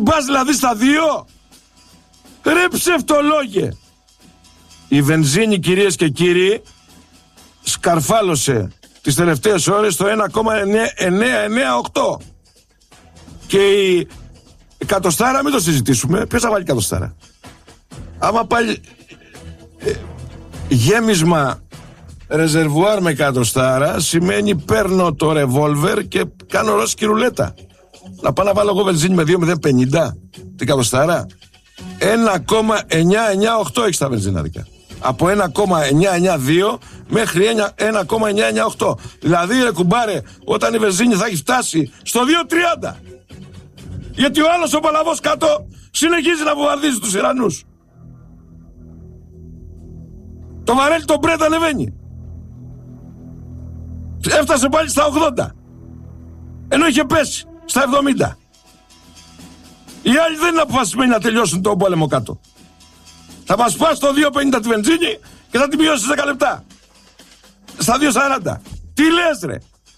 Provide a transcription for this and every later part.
Μην πας δηλαδή στα 2. Ρε ψευτολόγε. Η βενζίνη, κυρίες και κύριοι, σκαρφάλωσε τις τελευταίες ώρες στο 1,998. Και η εκατοστάρα, μην το συζητήσουμε. Ποιος θα βάλει εκατοστάρα? Άμα πάλι γέμισμα ρεζερβουάρ με εκατοστάρα, σημαίνει παίρνω το ρεβόλβερ και κάνω ρόσκι ρουλέτα. Να πάω να βάλω εγώ βενζίνη με 2,050 την εκατοστάρα. 1,998 έχει τα βενζινάδικα. Από 1,992 μέχρι 1,998. Δηλαδή ρε κουμπάρε, όταν η βενζίνη θα έχει φτάσει στο 2,30. Γιατί ο άλλος ο παλαβός κάτω συνεχίζει να βομβαρδίζει τους Ιρανούς. Το βαρέλι το Μπρέντ ανεβαίνει. Έφτασε πάλι στα 80. Ενώ είχε πέσει στα 70. Οι άλλοι δεν είναι αποφασισμένοι να τελειώσουν τον πόλεμο κάτω. Θα μας πάσει στο 2,50 τη βενζίνη και θα την μειώσει σε 10 λεπτά. Στα 2,40. Τι λες ρε?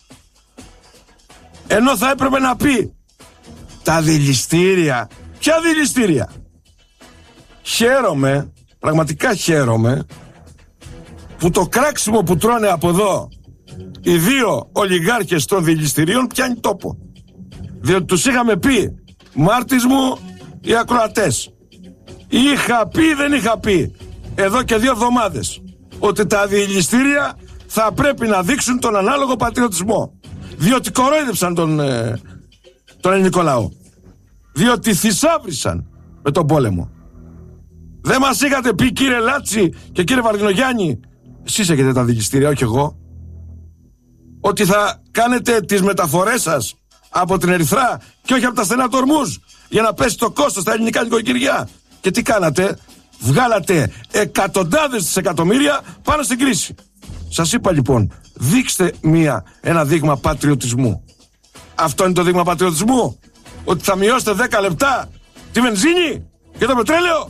Ενώ θα έπρεπε να πει τα δηληστήρια. Ποια δηληστήρια? Χαίρομαι, πραγματικά χαίρομαι, που το κράξιμο που τρώνε από εδώ οι δύο ολιγάρχες των δηληστηρίων πιάνει τόπο. Διότι τους είχαμε πει, Μάρτης μου, οι ακροατές, είχα πει δεν είχα πει εδώ και 2 εβδομάδες ότι τα δηληστήρια θα πρέπει να δείξουν τον ανάλογο πατριωτισμό. Διότι κορόιδεψαν τον ελληνικό λαό. Διότι θησάβρισαν με τον πόλεμο. Δεν μας είχατε πει, κύριε Λάτσι και κύριε Βαρδινογιάννη, εσείς έχετε τα δηληστήρια, όχι εγώ, ότι θα κάνετε τις μεταφορές σας από την Ερυθρά και όχι από τα στενά του Ορμούζ, για να πέσει το κόστος στα ελληνικά νοικοκυριά. Και τι κάνατε? Βγάλατε εκατοντάδες δισεκατομμύρια πάνω στην κρίση. Σας είπα λοιπόν, δείξτε ένα δείγμα πατριωτισμού. Αυτό είναι το δείγμα πατριωτισμού? Ότι θα μειώσετε 10 λεπτά τη βενζίνη και το πετρέλαιο?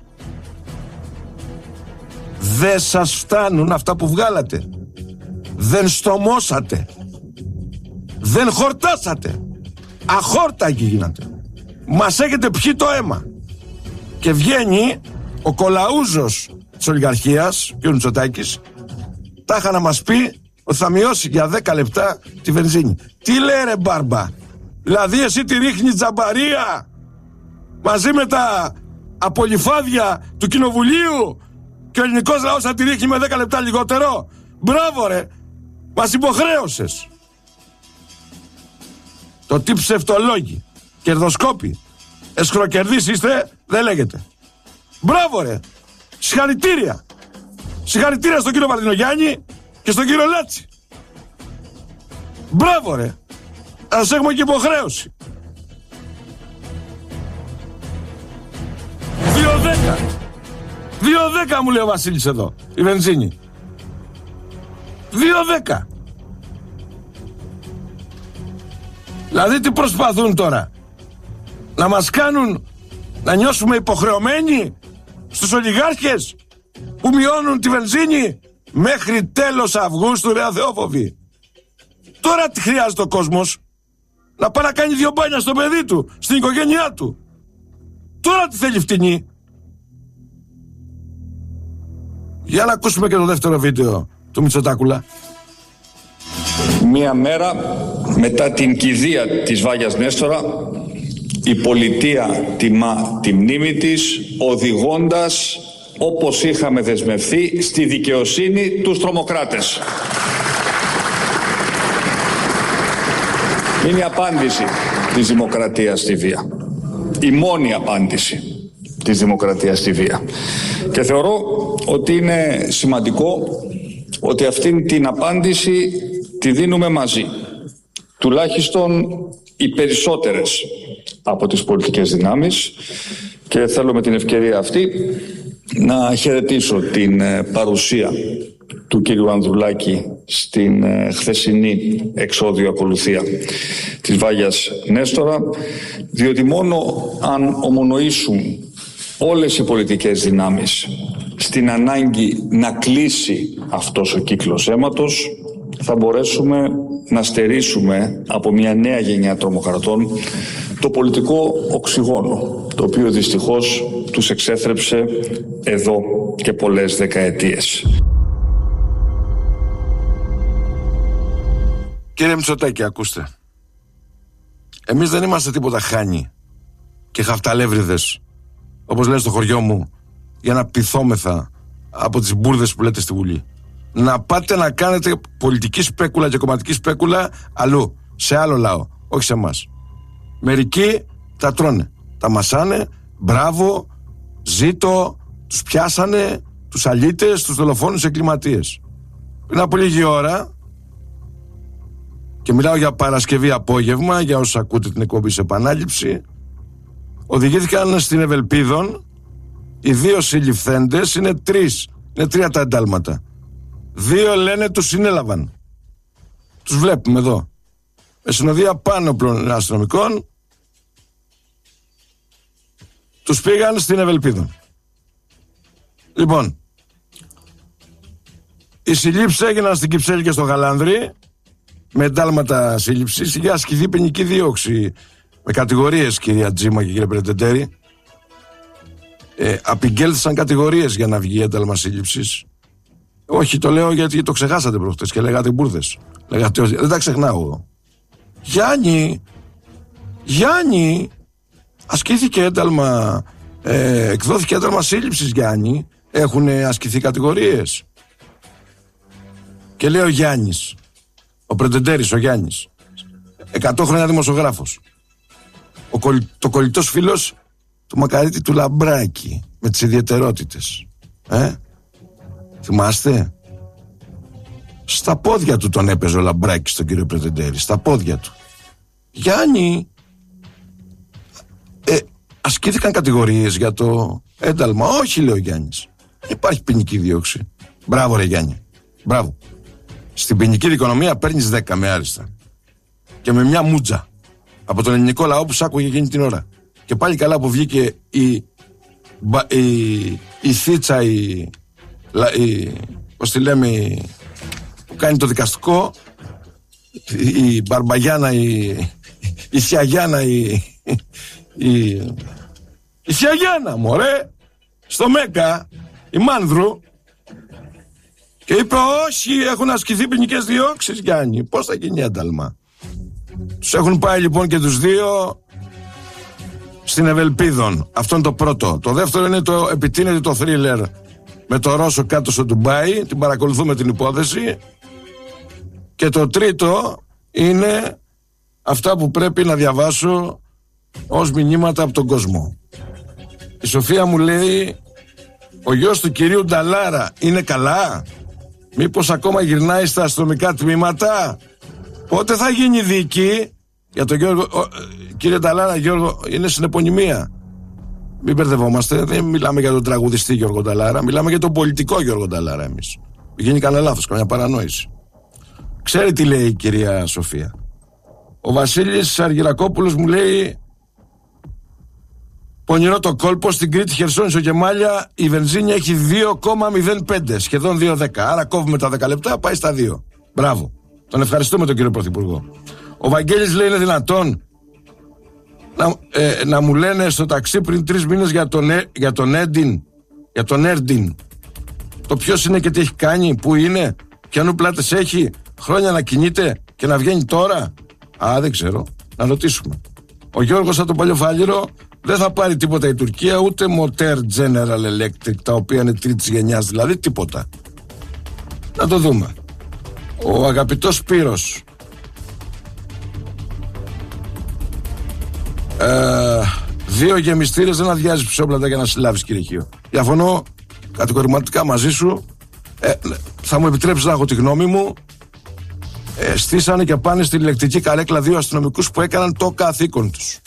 Δεν σας φτάνουν αυτά που βγάλατε. Δεν στομώσατε. Δεν χορτάσατε. Αχόρτακοι γίνατε. Μας έχετε πιει το αίμα. Και βγαίνει ο κολαούζος της ολιγαρχίας, κ. Μητσοτάκης, τάχα να μας πει ότι θα μειώσει για 10 λεπτά τη βενζίνη. Τι λέει ρε μπάρμπα? Δηλαδή εσύ τη ρίχνει τζαμπαρία μαζί με τα απολυφάδια του κοινοβουλίου και ο ελληνικός λαός θα τη ρίχνει με 10 λεπτά λιγότερο? Μπράβο ρε, μας υποχρέωσες. Το τι ψευτολόγοι, κερδοσκόποι, εσχροκερδείς είστε, δεν λέγεται. Μπράβο ρε, συγχαρητήρια. Συγχαρητήρια στον κύριο Βαρδινογιάννη και στον κύριο Λάτσι. Μπράβο ρε, ας έχουμε και υποχρέωση. 2,10 μου λέει ο Βασίλης εδώ, η βενζίνη. 2,10. Δηλαδή τι προσπαθούν τώρα? Να μας κάνουν να νιώσουμε υποχρεωμένοι στους ολιγάρχες που μειώνουν τη βενζίνη μέχρι τέλος Αυγούστου, ρε αθεόφοβοι. Τώρα τι χρειάζεται ο κόσμος? Να πάει να κάνει 2 μπάνια στο παιδί του, στην οικογένειά του. Τώρα τι θέλει φτηνή? Για να ακούσουμε και το δεύτερο βίντεο του Μητσοτάκουλα. Μία μέρα μετά την κηδεία της Βάγιας Νέστορα, η πολιτεία τιμά τη μνήμη της, οδηγώντας, όπως είχαμε δεσμευθεί, στη δικαιοσύνη τους τρομοκράτες. Είναι η απάντηση της δημοκρατίας στη βία. Η μόνη απάντηση της δημοκρατίας στη βία. Και θεωρώ ότι είναι σημαντικό ότι αυτήν την απάντηση τη δίνουμε μαζί. Τουλάχιστον οι περισσότερες από τις πολιτικές δυνάμεις, και θέλω με την ευκαιρία αυτή να χαιρετήσω την παρουσία του κύριου Ανδρουλάκη στην χθεσινή εξώδιο ακολουθία της Βάγιας Νέστορα, διότι μόνο αν ομονοήσουν όλες οι πολιτικές δυνάμεις στην ανάγκη να κλείσει αυτός ο κύκλος αίματος, θα μπορέσουμε να στερήσουμε από μια νέα γενιά τρομοκρατών το πολιτικό οξυγόνο, το οποίο δυστυχώς τους εξέθρεψε εδώ και πολλές δεκαετίες. Κύριε Μητσοτάκη, ακούστε. Εμείς δεν είμαστε τίποτα χάνοι και χαυταλεύριδες, όπως λένε στο χωριό μου, για να πειθόμεθα από τις μπουρδες που λέτε στη Βουλή. Να πάτε να κάνετε πολιτική σπέκουλα και κομματική σπέκουλα αλλού, σε άλλο λαό, όχι σε εμάς. Μερικοί τα τρώνε, τα μασάνε, μπράβο, ζήτω, τους πιάσανε, τους αλήτες, τους δολοφόνους εγκληματίες. Πριν από λίγη ώρα, και μιλάω για Παρασκευή απόγευμα, για όσους ακούτε την εκπομπή σε επανάληψη, οδηγήθηκαν στην Ευελπίδων οι 2 συλληφθέντες, είναι 3. Είναι 3 τα εντάλματα. 2 λένε τους συνέλαβαν. Τους βλέπουμε εδώ. Με συνοδεία πάνωπλων αστυνομικών τους πήγαν στην Ευελπίδων. Λοιπόν, οι συλλήψεις έγιναν στην Κυψέλη και στο Γαλάνδρι με εντάλματα σύλληψης για ασκηθεί ποινική δίωξη με κατηγορίες, κυρία Τζίμα και κύριε Πρετεντέρη. Απηγγέλθησαν κατηγορίες για να βγει ένταλμα σύλληψης. Όχι, το λέω γιατί το ξεχάσατε προχτές και λέγατε μπουρδες. Λέγατε, δεν τα ξεχνάω. Γιάννη, ασκήθηκε ένταλμα, εκδόθηκε ένταλμα σύλληψης, Γιάννη. Έχουν ασκηθεί κατηγορίες. Και λέει ο Γιάννης, ο Πρετεντέρης, ο Γιάννης, 100 χρόνια δημοσιογράφος, το κολλητός φίλος του Μακαρίτη του Λαμπράκη, με τις ιδιαιτερότητες. Θυμάστε? Στα πόδια του τον έπαιζε ο Λαμπράκης τον κύριο Πρετεντέρη, στα πόδια του. Γιάννη, ασκήθηκαν κατηγορίες για το ένταλμα? Όχι, λέει ο Γιάννης. Δεν υπάρχει ποινική δίωξη. Μπράβο ρε Γιάννη, μπράβο. Στην ποινική δικονομία παίρνεις 10 με άριστα. Και με μια μούτζα από τον ελληνικό λαό που σ' άκουγε εκείνη την ώρα. Και πάλι καλά που βγήκε η θίτσα, πώς τη λέμε, που κάνει το δικαστικό, η Μπαρμπαγιάνα, η Θιαγιάνα, η Θιαγιάνα, μωρέ, στο Μέκα, η Μάνδρου, και είπε όχι, έχουν ασκηθεί ποινικές διώξεις, Γιάννη. Πώς θα γίνει ένταλμα? Τους έχουν πάει λοιπόν και τους 2 στην Ευελπίδων. Αυτό είναι το πρώτο. Το δεύτερο είναι το επιτείνεται το θρίλερ με το Ρώσο κάτω στο Ντουμπάι. Την παρακολουθούμε την υπόθεση. Και το τρίτο είναι αυτά που πρέπει να διαβάσω ως μηνύματα από τον κόσμο. Η Σοφία μου λέει, ο γιος του κυρίου Νταλάρα είναι καλά? Μήπως ακόμα γυρνάει στα αστυνομικά τμήματα? Πότε θα γίνει δίκη για τον Γιώργο? Κύριε Νταλάρα, Γιώργο, είναι συνεπωνυμία. Μην μπερδευόμαστε, δεν μιλάμε για τον τραγουδιστή Γιώργο Νταλάρα, μιλάμε για τον πολιτικό Γιώργο Νταλάρα εμείς. Μην γίνει κανένα λάθος, καμιά παρανόηση. Ξέρει τι λέει η κυρία Σοφία? Ο Βασίλης Αργυρακόπουλος μου λέει, πονηρό το κόλπο, στην Κρήτη, Χερσόνησο και Μάλια η βενζίνη έχει 2,05, σχεδόν 2,10. Άρα κόβουμε τα 10 λεπτά, πάει στα 2. Μπράβο. Τον ευχαριστούμε τον κύριο Πρωθυπουργό. Ο Βαγγέλης λέει, είναι δυνατόν να μου λένε στο ταξί πριν 3 μήνες για τον Έρντιν, το ποιος είναι και τι έχει κάνει, πού είναι, ποιανού πλάτες έχει, χρόνια να κινείται και να βγαίνει τώρα? Δεν ξέρω, να ρωτήσουμε. Ο Γιώργος από τον Παλιοφάλιρο, δεν θα πάρει τίποτα η Τουρκία, ούτε Motor General Electric, τα οποία είναι 3ης γενιάς, δηλαδή τίποτα. Να το δούμε. Ο αγαπητός Σπύρος, 2 γεμιστήρες δεν αδειάζει ψώπλατα για να συλλάβεις, κύριε Χίο. Διαφωνώ κατηγορηματικά μαζί σου. Θα μου επιτρέψεις να έχω τη γνώμη μου. Στήσανε και πάνε στην ηλεκτρική καρέκλα 2 αστυνομικούς που έκαναν το καθήκον τους.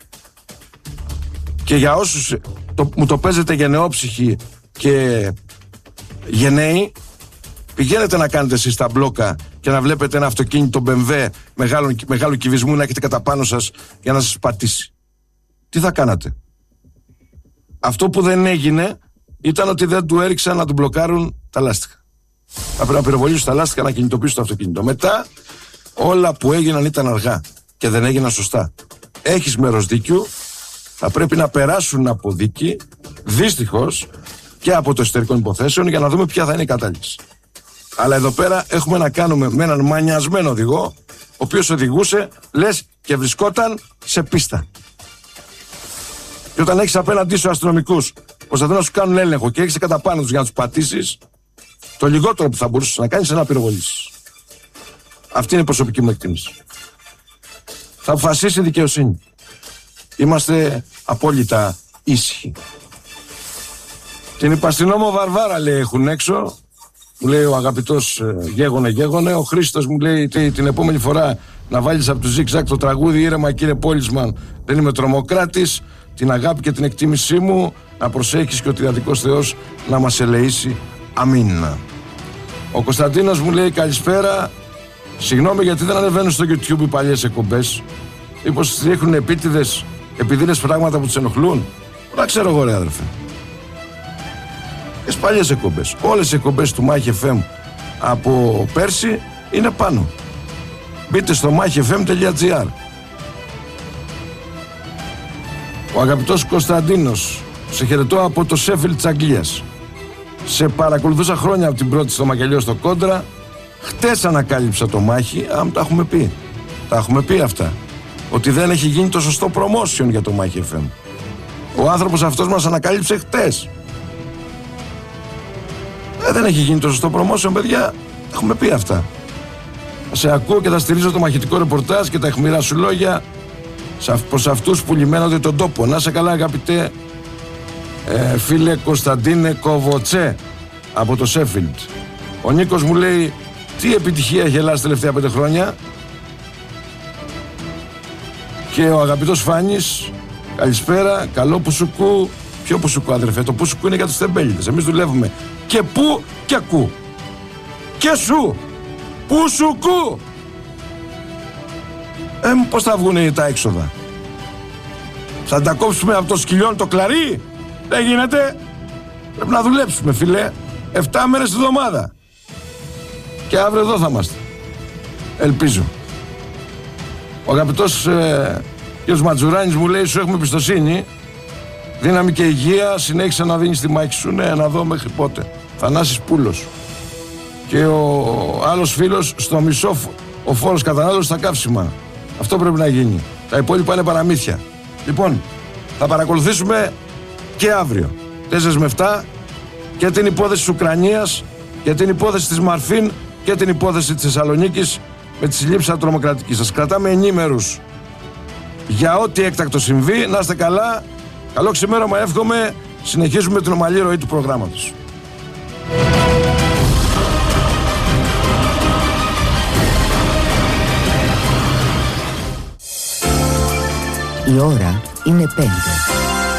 Και για όσους μου το παίζετε γενναιόψυχοι και γενναίοι, πηγαίνετε να κάνετε εσείς τα μπλόκα και να βλέπετε ένα αυτοκίνητο BMW μεγάλου κυβισμού να έχετε κατά πάνω σας για να σας πατήσει. Τι θα κάνατε? Αυτό που δεν έγινε ήταν ότι δεν του έριξαν να του μπλοκάρουν τα λάστιχα. Θα πρέπει να πυροβολήσουν τα λάστιχα, να κινητοποιήσουν το αυτοκίνητο. Μετά όλα που έγιναν ήταν αργά και δεν έγιναν σωστά. έχεις μέρος δίκιου, θα πρέπει να περάσουν από δίκη, δυστυχώς, και από το εσωτερικών υποθέσεων για να δούμε ποια θα είναι η κατάληξη. Αλλά εδώ πέρα έχουμε να κάνουμε με έναν μανιασμένο οδηγό, ο οποίος οδηγούσε, λες, και βρισκόταν σε πίστα. Και όταν έχεις απέναντί σου αστυνομικούς που προσπαθούν να σου κάνουν έλεγχο και έχεις κατά πάνω τους για να τους πατήσεις, το λιγότερο που θα μπορούσες να κάνεις είναι να πυροβολήσεις. Αυτή είναι η προσωπική μου εκτίμηση. Θα αποφασίσει η δικαιοσύνη. Είμαστε απόλυτα ήσυχοι. Την υπαστηνόμο Βαρβάρα, λέει, έχουν έξω. Μου λέει ο αγαπητός γέγονε. Ο Χρήστος μου λέει την επόμενη φορά να βάλεις από το Zigzag το τραγούδι «Ήρεμα κύριε Πόλισμαν, δεν είμαι τρομοκράτης». Την αγάπη και την εκτίμησή μου να προσέχεις και ο τριαδικός Θεός να μας ελεήσει. Αμήν. Ο Κωνσταντίνος μου λέει καλησπέρα. Συγγνώμη, γιατί δεν ανεβαίνουν στο YouTube οι παλιές εκπομπές? Μήπως ρίχνουν επίτηδες επειδή είναι πράγματα που τους ενοχλούν? Δεν ξέρω εγώ, ρε αδερφέ. Τις παλιές εκπομπές, όλες οι εκπομπές του Mach FM από πέρσι είναι πάνω. Μπείτε στο machfm.gr. Ο αγαπητός Κωνσταντίνος, σε χαιρετώ από το Σέφιλ της Αγγλίας. Σε παρακολουθούσα χρόνια από την πρώτη στο Μακελιό στο Κόντρα. Χτες ανακάλυψα το Μάχη, τα έχουμε πει. Τα έχουμε πει αυτά. Ότι δεν έχει γίνει το σωστό promotion για το Mach FM. Ο άνθρωπος αυτός μας ανακάλυψε χτες. Δεν έχει γίνει το σωστό promotion, παιδιά. Έχουμε πει αυτά. Σε ακούω και θα στηρίζω το μαχητικό ρεπορτάζ και τα αιχμηρά σου λόγια προς αυτούς που λιμένονται τον τόπο. Να σε καλά, αγαπητέ φίλε Κωνσταντίνε Κοβοτσέ από το Σέφιλντ. Ο Νίκος μου λέει τι επιτυχία έχει η Ελλάδα τελευταία 5 χρόνια. Και ο αγαπητός Φάνης, καλησπέρα, καλό πουσουκού. Ποιο πουσουκού, αδερφέ? Το πουσουκού είναι για τους τεμπέλιδες. Εμείς δουλεύουμε και που και ακού. Και σου πουσουκού. Πώς θα βγουν τα έξοδα? Θα τα κόψουμε από το σκυλιόν το κλαρί? Δεν γίνεται. Πρέπει να δουλέψουμε, φίλε, 7 μέρες τη εβδομάδα. Και αύριο εδώ θα είμαστε. Ελπίζω. Ο αγαπητός κ. Ματζουράνης μου λέει σου έχουμε εμπιστοσύνη, δύναμη και υγεία, συνέχισε να δίνεις τη μάχη σου. Ναι, να δω μέχρι πότε. Θανάσης Πούλος. Και ο άλλος φίλος στο μισό ο φόρος κατανάλωσης στα καύσιμα. Αυτό πρέπει να γίνει. Τα υπόλοιπα είναι παραμύθια. Λοιπόν, θα παρακολουθήσουμε και αύριο 4 με 7 και την υπόθεση της Ουκρανίας και την υπόθεση της Μαρφίν και την υπόθεση της Θεσσαλονίκης με τη συλλήψη τρομοκρατικής. Σας κρατάμε ενήμερους για ό,τι έκτακτο συμβεί. Να είστε καλά. Καλό ξημέρωμα εύχομαι. Συνεχίζουμε την ομαλή ροή του προγράμματος. Η ώρα είναι 5.